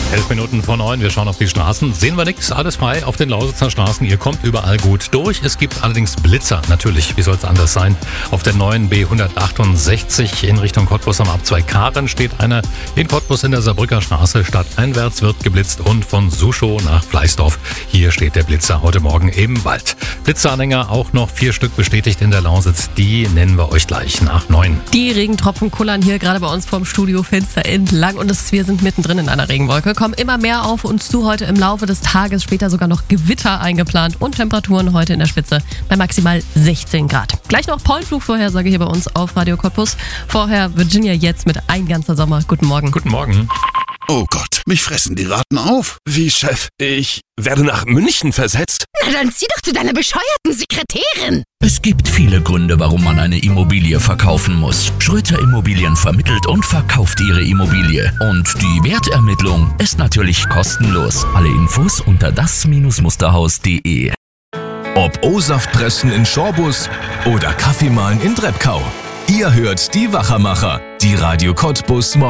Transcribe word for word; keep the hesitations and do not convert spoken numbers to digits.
Elf Minuten vor neun, wir schauen auf die Straßen. Sehen wir nichts, alles frei auf den Lausitzer Straßen. Ihr kommt überall gut durch. Es gibt allerdings Blitzer, natürlich, wie soll es anders sein. Auf der neuen B hundertachtundsechzig in Richtung Cottbus am Abzweig Karen steht einer. In Cottbus in der Saarbrücker Straße stadteinwärts wird geblitzt und von Suschow nach Fleißdorf. Hier steht der Blitzer heute Morgen im Wald. Blitzeranhänger auch noch vier Stück bestätigt in der Lausitz. Die nennen wir euch gleich nach neun. Die Regentropfen kullern hier gerade bei uns vorm Studiofenster entlang und es, wir sind mittendrin in einer Regenwolke. Kommen immer mehr auf uns zu heute im Laufe des Tages, später sogar noch Gewitter eingeplant und Temperaturen heute in der Spitze bei maximal sechzehn Grad. Gleich noch Pollenflugvorhersage hier bei uns auf Radio Cottbus. Vorher Virginia jetzt mit Ein ganzer Sommer. Guten Morgen. Guten Morgen. Oh Gott, mich fressen die Ratten auf. Wie, Chef? Ich werde nach München versetzt? Na dann zieh doch zu deiner bescheuerten Sekretärin. Es gibt viele Gründe, warum man eine Immobilie verkaufen muss. Schröter Immobilien vermittelt und verkauft ihre Immobilie. Und die Wertermittlung ist natürlich kostenlos. Alle Infos unter das Musterhaus punkt de. Ob O-Saft pressen in Schorbus oder Kaffee mahlen in Treppkau. Ihr hört die Wachermacher, die Radio Cottbus